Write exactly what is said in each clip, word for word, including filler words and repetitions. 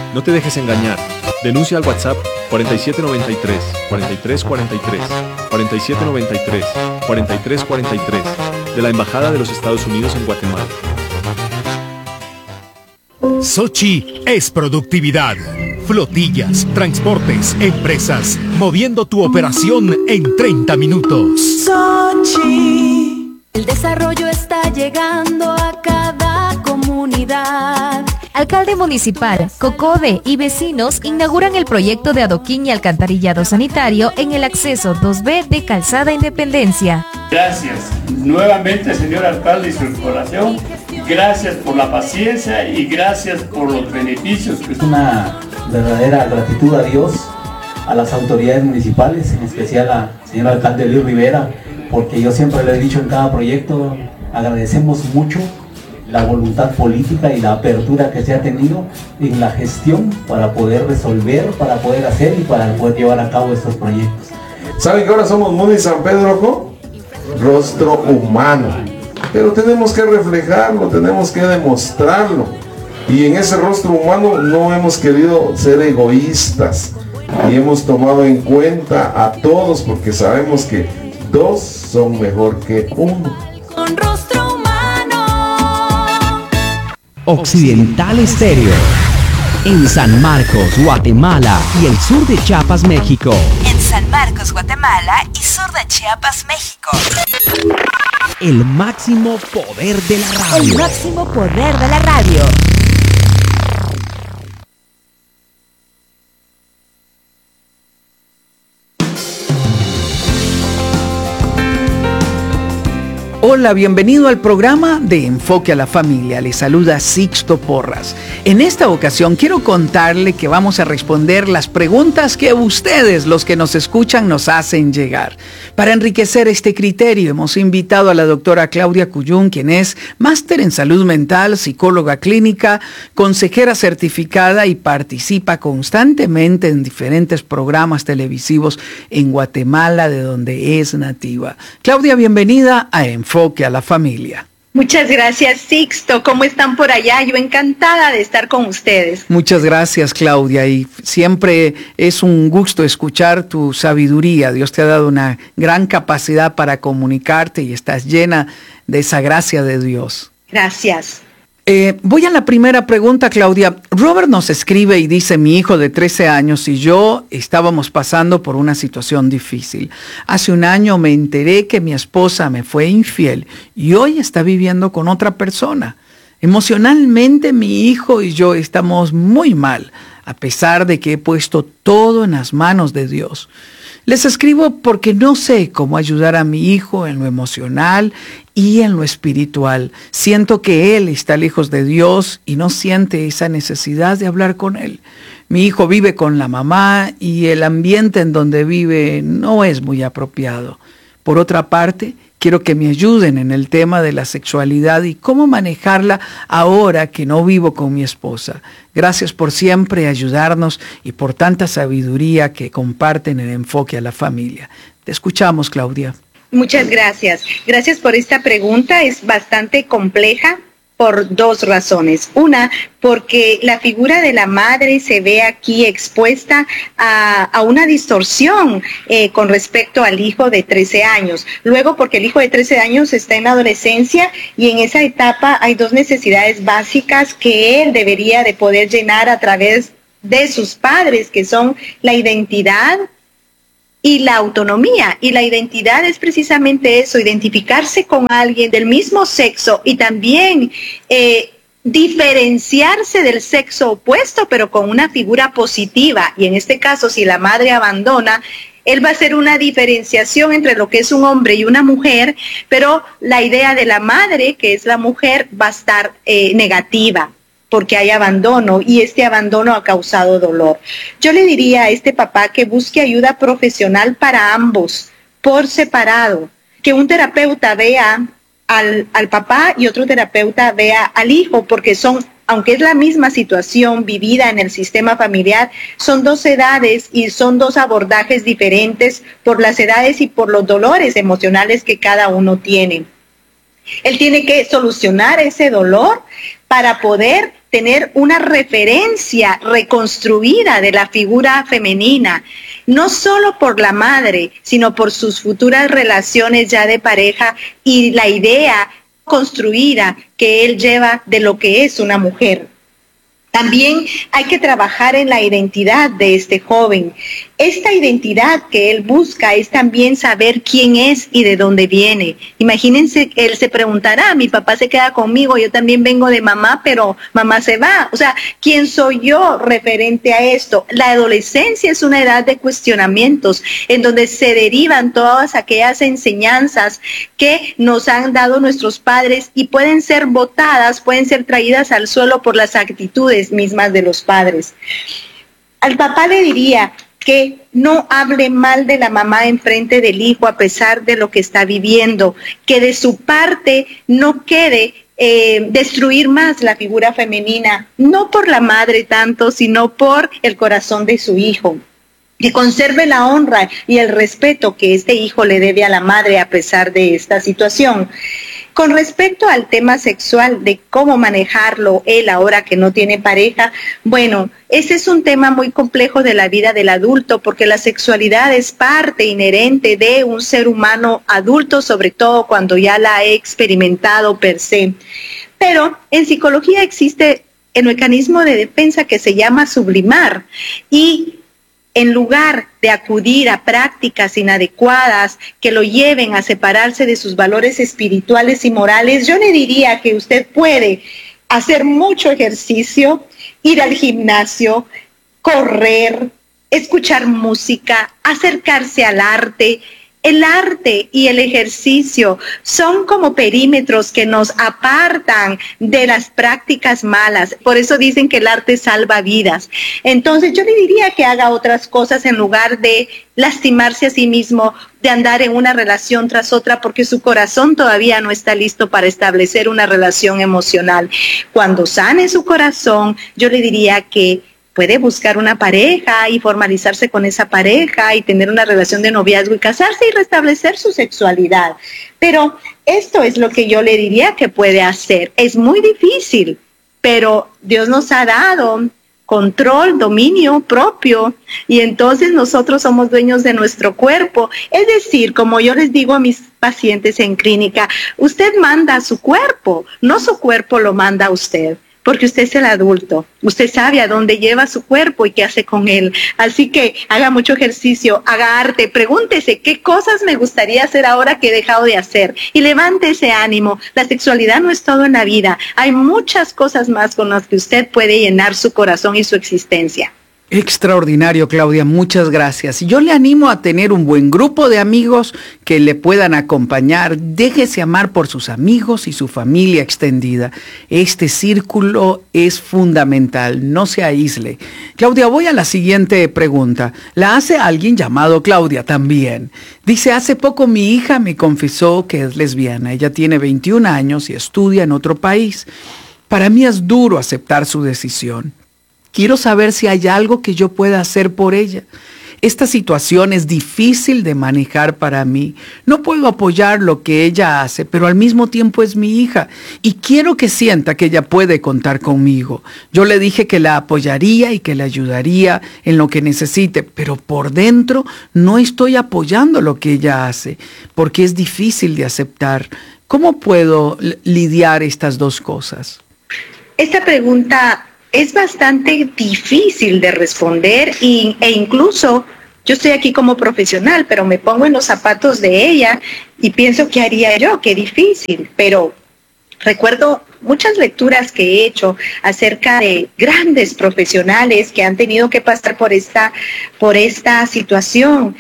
No te dejes engañar. Denuncia al WhatsApp cuarenta y siete noventa y tres, cuarenta y tres cuarenta y tres, cuarenta y siete noventa y tres, cuarenta y tres cuarenta y tres de la Embajada de los Estados Unidos en Guatemala. Sochi es productividad. Flotillas, transportes, empresas, moviendo tu operación en treinta minutos. Sochi. El desarrollo está llegando a cada comunidad. Alcalde municipal, COCODE y vecinos inauguran el proyecto de adoquín y alcantarillado sanitario en el acceso dos B de Calzada Independencia. Gracias nuevamente, señor alcalde y su corporación. Gracias por la paciencia y gracias por los beneficios. Es una verdadera gratitud a Dios, a las autoridades municipales, en especial al señor alcalde Luis Rivera, porque yo siempre le he dicho en cada proyecto, agradecemos mucho la voluntad política y la apertura que se ha tenido en la gestión para poder resolver, para poder hacer y para poder llevar a cabo estos proyectos. ¿Saben que ahora somos Muni San Pedro con rostro humano? Pero tenemos que reflejarlo, tenemos que demostrarlo. Y en ese rostro humano no hemos querido ser egoístas y hemos tomado en cuenta a todos porque sabemos que dos son mejor que uno. Con rostro humano. Occidental Estéreo. En San Marcos, Guatemala y el sur de Chiapas, México. En San Marcos, Guatemala y sur de Chiapas, México. El máximo poder de la radio. El máximo poder de la radio. Hola, bienvenido al programa de Enfoque a la Familia. Le saluda Sixto Porras. En esta ocasión quiero contarle que vamos a responder las preguntas que ustedes, los que nos escuchan, nos hacen llegar. Para enriquecer este criterio hemos invitado a la doctora Claudia Cuyún, quien es máster en salud mental, psicóloga clínica, consejera certificada y participa constantemente en diferentes programas televisivos en Guatemala, de donde es nativa. Claudia, bienvenida a Enfoque Enfoque a la Familia. Muchas gracias, Sixto. ¿Cómo están por allá? Yo encantada de estar con ustedes. Muchas gracias, Claudia. Y siempre es un gusto escuchar tu sabiduría. Dios te ha dado una gran capacidad para comunicarte y estás llena de esa gracia de Dios. Gracias. Eh, voy a la primera pregunta, Claudia. Robert nos escribe y dice: mi hijo de trece años y yo estábamos pasando por una situación difícil. Hace un año me enteré que mi esposa me fue infiel y hoy está viviendo con otra persona. Emocionalmente mi hijo y yo estamos muy mal, a pesar de que he puesto todo en las manos de Dios. Les escribo porque no sé cómo ayudar a mi hijo en lo emocional y en lo espiritual. Siento que él está lejos de Dios y no siente esa necesidad de hablar con él. Mi hijo vive con la mamá y el ambiente en donde vive no es muy apropiado. Por otra parte, quiero que me ayuden en el tema de la sexualidad y cómo manejarla ahora que no vivo con mi esposa. Gracias por siempre ayudarnos y por tanta sabiduría que comparten en Enfoque a la Familia. Te escuchamos, Claudia. Muchas gracias. Gracias por esta pregunta. Es bastante compleja por dos razones. Una, porque la figura de la madre se ve aquí expuesta a, a una distorsión eh, con respecto al hijo de trece años. Luego, porque el hijo de trece años está en la adolescencia y en esa etapa hay dos necesidades básicas que él debería de poder llenar a través de sus padres, que son la identidad y la autonomía. Y la identidad es precisamente eso, identificarse con alguien del mismo sexo y también eh, diferenciarse del sexo opuesto, pero con una figura positiva. Y en este caso, si la madre abandona, él va a hacer una diferenciación entre lo que es un hombre y una mujer, pero la idea de la madre, que es la mujer, va a estar eh, negativa, porque hay abandono y este abandono ha causado dolor. Yo le diría a este papá que busque ayuda profesional para ambos, por separado, que un terapeuta vea al, al papá y otro terapeuta vea al hijo, porque son, aunque es la misma situación vivida en el sistema familiar, son dos edades y son dos abordajes diferentes por las edades y por los dolores emocionales que cada uno tiene. Él tiene que solucionar ese dolor para poder tener una referencia reconstruida de la figura femenina, no solo por la madre, sino por sus futuras relaciones ya de pareja y la idea construida que él lleva de lo que es una mujer. También hay que trabajar en la identidad de este joven. Esta identidad que él busca es también saber quién es y de dónde viene. Imagínense, él se preguntará, mi papá se queda conmigo, yo también vengo de mamá, pero mamá se va. O sea, ¿quién soy yo referente a esto? La adolescencia es una edad de cuestionamientos en donde se derivan todas aquellas enseñanzas que nos han dado nuestros padres y pueden ser botadas, pueden ser traídas al suelo por las actitudes mismas de los padres. Al papá le diría que no hable mal de la mamá en frente del hijo a pesar de lo que está viviendo, que de su parte no quede eh, destruir más la figura femenina, no por la madre tanto, sino por el corazón de su hijo. Que conserve la honra y el respeto que este hijo le debe a la madre a pesar de esta situación. Con respecto al tema sexual, de cómo manejarlo él ahora que no tiene pareja, bueno, ese es un tema muy complejo de la vida del adulto, porque la sexualidad es parte inherente de un ser humano adulto, sobre todo cuando ya la ha experimentado per se. Pero en psicología existe el mecanismo de defensa que se llama sublimar, y en lugar de acudir a prácticas inadecuadas que lo lleven a separarse de sus valores espirituales y morales, yo le diría que usted puede hacer mucho ejercicio, ir al gimnasio, correr, escuchar música, acercarse al arte. El arte y el ejercicio son como perímetros que nos apartan de las prácticas malas. Por eso dicen que el arte salva vidas. Entonces yo le diría que haga otras cosas en lugar de lastimarse a sí mismo, de andar en una relación tras otra, porque su corazón todavía no está listo para establecer una relación emocional. Cuando sane su corazón, yo le diría que puede buscar una pareja y formalizarse con esa pareja y tener una relación de noviazgo y casarse y restablecer su sexualidad. Pero esto es lo que yo le diría que puede hacer. Es muy difícil, pero Dios nos ha dado control, dominio propio, y entonces nosotros somos dueños de nuestro cuerpo. Es decir, como yo les digo a mis pacientes en clínica, usted manda a su cuerpo, no su cuerpo lo manda a usted. Porque usted es el adulto, usted sabe a dónde lleva su cuerpo y qué hace con él. Así que haga mucho ejercicio, haga arte, pregúntese qué cosas me gustaría hacer ahora que he dejado de hacer. Y levante ese ánimo. La sexualidad no es todo en la vida. Hay muchas cosas más con las que usted puede llenar su corazón y su existencia. Extraordinario, Claudia, muchas gracias. Yo le animo a tener un buen grupo de amigos que le puedan acompañar. Déjese amar por sus amigos y su familia extendida. Este círculo es fundamental, no se aísle. Claudia, voy a la siguiente pregunta. La hace alguien llamado Claudia también. Dice, hace poco mi hija me confesó que es lesbiana. Ella tiene veintiún años y estudia en otro país. Para mí es duro aceptar su decisión. Quiero saber si hay algo que yo pueda hacer por ella. Esta situación es difícil de manejar para mí. No puedo apoyar lo que ella hace, pero al mismo tiempo es mi hija y quiero que sienta que ella puede contar conmigo. Yo le dije que la apoyaría y que la ayudaría en lo que necesite, pero por dentro no estoy apoyando lo que ella hace porque es difícil de aceptar. ¿Cómo puedo lidiar estas dos cosas? Esta pregunta es bastante difícil de responder y, e incluso yo estoy aquí como profesional, pero me pongo en los zapatos de ella y pienso qué haría yo, qué difícil. Pero recuerdo muchas lecturas que he hecho acerca de grandes profesionales que han tenido que pasar por esta, por esta situación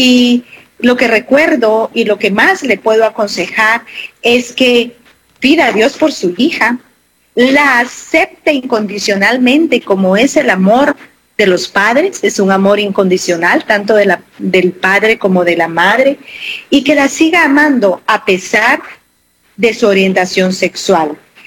y lo que recuerdo y lo que más le puedo aconsejar es que pida a Dios por su hija, la acepte incondicionalmente como es el amor de los padres, es un amor incondicional, tanto de la, del padre como de la madre, y que la siga amando a pesar de su orientación sexual.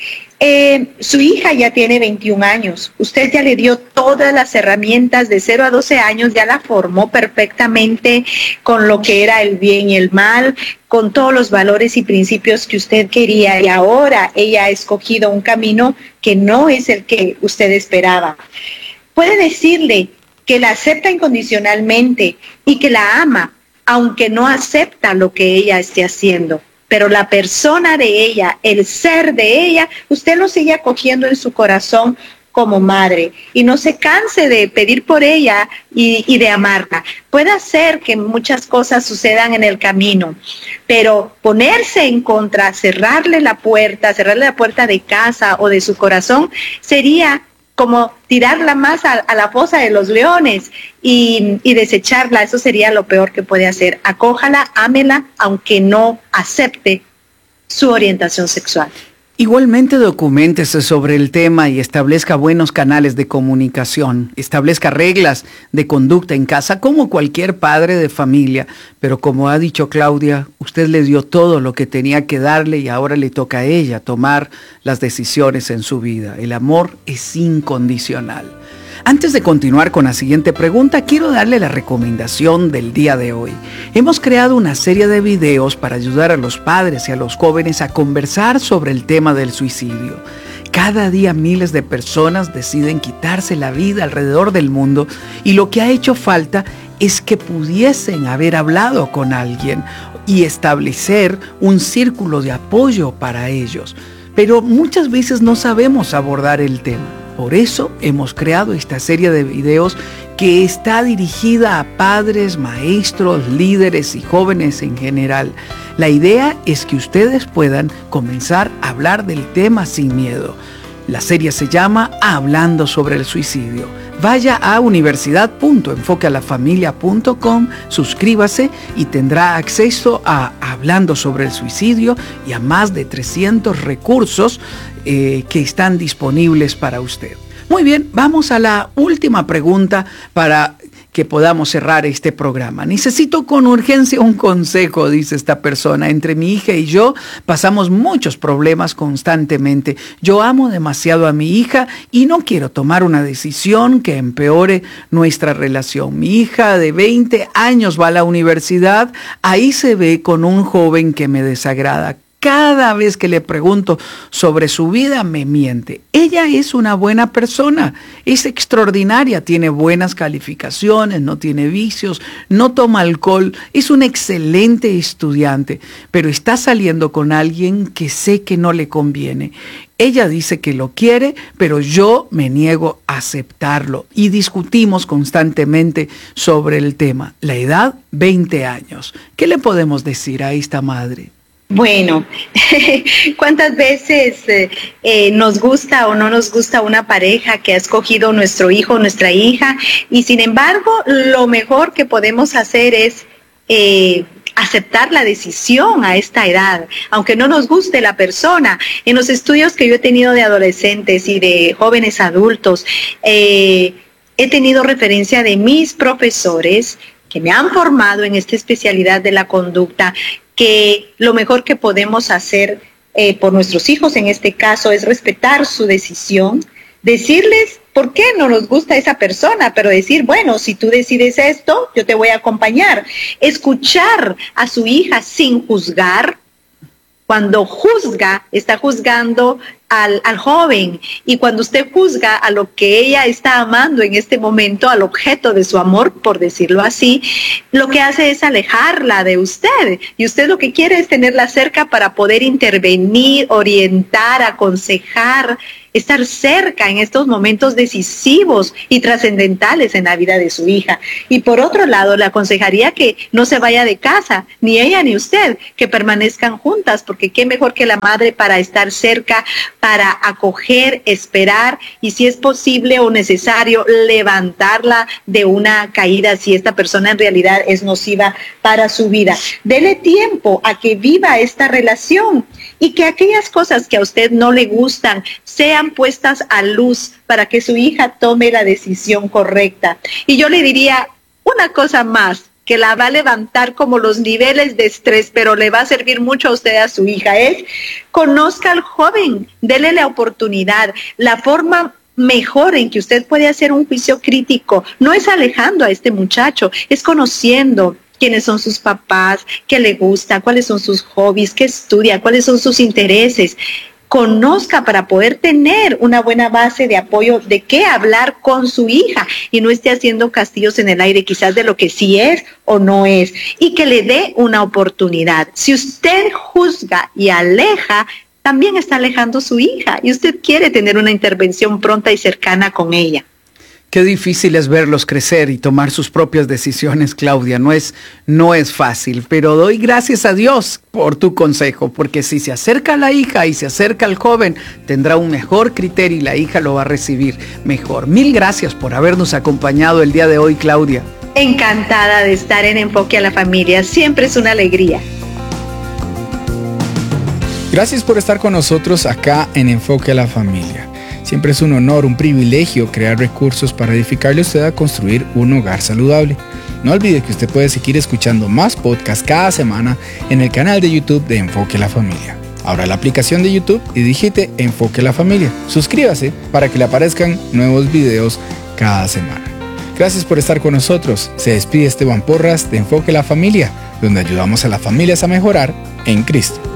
Eh, su hija ya tiene veintiún años, usted ya le dio todas las herramientas de cero a doce años, ya la formó perfectamente con lo que era el bien y el mal, con todos los valores y principios que usted quería, y ahora ella ha escogido un camino que no es el que usted esperaba. Puede decirle que la acepta incondicionalmente y que la ama, aunque no acepta lo que ella esté haciendo. Pero la persona de ella, el ser de ella, usted lo sigue acogiendo en su corazón como madre. Y no se canse de pedir por ella y, y de amarla. Puede ser que muchas cosas sucedan en el camino, pero ponerse en contra, cerrarle la puerta, cerrarle la puerta de casa o de su corazón, sería como tirarla más a, a la fosa de los leones y, y desecharla. Eso sería lo peor que puede hacer. Acójala, ámela, aunque no acepte su orientación sexual. Igualmente, documéntese sobre el tema y establezca buenos canales de comunicación, establezca reglas de conducta en casa como cualquier padre de familia, pero como ha dicho Claudia, usted le dio todo lo que tenía que darle y ahora le toca a ella tomar las decisiones en su vida. El amor es incondicional. Antes de continuar con la siguiente pregunta, quiero darle la recomendación del día de hoy. Hemos creado una serie de videos para ayudar a los padres y a los jóvenes a conversar sobre el tema del suicidio. Cada día miles de personas deciden quitarse la vida alrededor del mundo y lo que ha hecho falta es que pudiesen haber hablado con alguien y establecer un círculo de apoyo para ellos. Pero muchas veces no sabemos abordar el tema. Por eso hemos creado esta serie de videos que está dirigida a padres, maestros, líderes y jóvenes en general. La idea es que ustedes puedan comenzar a hablar del tema sin miedo. La serie se llama Hablando sobre el suicidio. Vaya a universidad punto enfoque a la familia punto com, suscríbase y tendrá acceso a Hablando sobre el suicidio y a más de trescientos recursos eh, que están disponibles para usted. Muy bien, vamos a la última pregunta para que podamos cerrar este programa. Necesito con urgencia un consejo, dice esta persona. Entre mi hija y yo pasamos muchos problemas constantemente. Yo amo demasiado a mi hija y no quiero tomar una decisión que empeore nuestra relación. Mi hija de veinte años va a la universidad, ahí se ve con un joven que me desagrada. Cada vez que le pregunto sobre su vida me miente. Ella es una buena persona, es extraordinaria, tiene buenas calificaciones, no tiene vicios, no toma alcohol, es un excelente estudiante, pero está saliendo con alguien que sé que no le conviene. Ella dice que lo quiere, pero yo me niego a aceptarlo y discutimos constantemente sobre el tema. La edad, veinte años. ¿Qué le podemos decir a esta madre? Bueno, ¿cuántas veces eh, eh, nos gusta o no nos gusta una pareja que ha escogido nuestro hijo o nuestra hija? Y sin embargo, lo mejor que podemos hacer es eh, aceptar la decisión a esta edad, aunque no nos guste la persona. En los estudios que yo he tenido de adolescentes y de jóvenes adultos, eh, he tenido referencia de mis profesores que me han formado en esta especialidad de la conducta, que lo mejor que podemos hacer eh, por nuestros hijos en este caso es respetar su decisión, decirles por qué no nos gusta esa persona, pero decir, bueno, si tú decides esto, yo te voy a acompañar. Escuchar a su hija sin juzgar. Cuando juzga, está juzgando al, al joven, y cuando usted juzga a lo que ella está amando en este momento, al objeto de su amor, por decirlo así, lo que hace es alejarla de usted, y usted lo que quiere es tenerla cerca para poder intervenir, orientar, aconsejar, estar cerca en estos momentos decisivos y trascendentales en la vida de su hija. Y por otro lado, le aconsejaría que no se vaya de casa, ni ella ni usted, que permanezcan juntas, porque qué mejor que la madre para estar cerca, para acoger, esperar y, si es posible o necesario, levantarla de una caída si esta persona en realidad es nociva para su vida. Dele tiempo a que viva esta relación y que aquellas cosas que a usted no le gustan sean puestas a luz para que su hija tome la decisión correcta. Y yo le diría una cosa más que la va a levantar como los niveles de estrés, pero le va a servir mucho a usted, a su hija, es conozca al joven, dele la oportunidad. La forma mejor en que usted puede hacer un juicio crítico no es alejando a este muchacho, es conociendo quiénes son sus papás, qué le gusta, cuáles son sus hobbies, qué estudia, cuáles son sus intereses. Conozca para poder tener una buena base de apoyo de qué hablar con su hija y no esté haciendo castillos en el aire quizás de lo que sí es o no es, y que le dé una oportunidad. Si usted juzga y aleja, también está alejando a su hija y usted quiere tener una intervención pronta y cercana con ella. Qué difícil es verlos crecer y tomar sus propias decisiones, Claudia. No es, no es fácil, pero doy gracias a Dios por tu consejo, porque si se acerca a la hija y se acerca al joven, tendrá un mejor criterio y la hija lo va a recibir mejor. Mil gracias por habernos acompañado el día de hoy, Claudia. Encantada de estar en Enfoque a la Familia. Siempre es una alegría. Gracias por estar con nosotros acá en Enfoque a la Familia. Siempre es un honor, un privilegio crear recursos para edificarle a usted a construir un hogar saludable. No olvide que usted puede seguir escuchando más podcasts cada semana en el canal de YouTube de Enfoque a la Familia. Abra la aplicación de YouTube y digite Enfoque a la Familia. Suscríbase para que le aparezcan nuevos videos cada semana. Gracias por estar con nosotros. Se despide Esteban Porras de Enfoque a la Familia, donde ayudamos a las familias a mejorar en Cristo.